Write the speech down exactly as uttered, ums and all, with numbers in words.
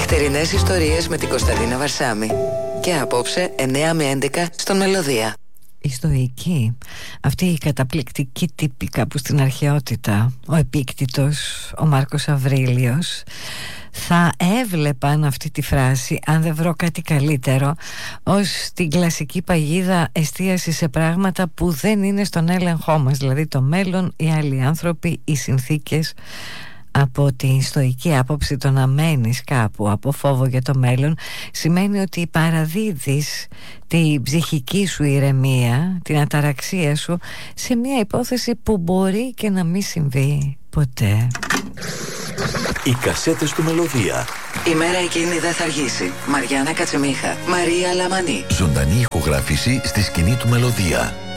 Νυχτερινές ιστορίες με την Κωνσταντίνα Βαρσάμη. Και απόψε εννιά με έντεκα στον Μελωδία. Η στοική, αυτή η καταπληκτική τύπη κάπου στην αρχαιότητα, ο Επίκτητος, ο Μάρκος Αβρίλιος, θα έβλεπαν αυτή τη φράση, αν δεν βρω κάτι καλύτερο, ως την κλασική παγίδα εστίαση σε πράγματα που δεν είναι στον έλεγχό μας, δηλαδή το μέλλον, οι άλλοι άνθρωποι, οι συνθήκες. Από τη στοική άποψη, το να μένεις κάπου από φόβο για το μέλλον σημαίνει ότι παραδίδεις την ψυχική σου ηρεμία, την αταραξία σου σε μια υπόθεση που μπορεί και να μην συμβεί ποτέ. Οι κασέτες του Μελωδία. Η μέρα εκείνη δεν θα αργήσει. Μαριάννα Κατσιμίχα, Μαρία Λαμανή. Ζωντανή ηχογράφηση στη σκηνή του Μελωδία.